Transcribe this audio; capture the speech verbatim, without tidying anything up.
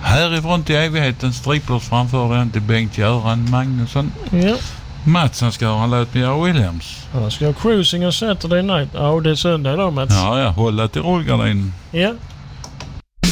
Härifrån till evigheten, striplers framför den till Bengt-Göran Magnusson. Ja. Mats, han ska ha en låt med Jerry Williams. Han ska ha Cruising och Saturday Night. Ja, det är söndag idag, Mats. Ja, ja, hålla till rullgardinen. Ja.